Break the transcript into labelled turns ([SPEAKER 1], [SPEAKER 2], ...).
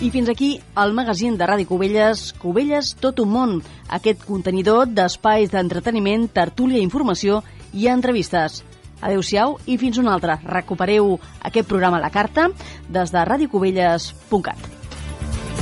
[SPEAKER 1] I fins aquí el magazín de Ràdio Cubelles, Cubelles Tot un món, aquest contenidor d'espais d'entreteniment, tertúlia, informació i entrevistes. Adéu-siau i fins un altre. Recupereu aquest programa a la carta des de radiocubelles.cat.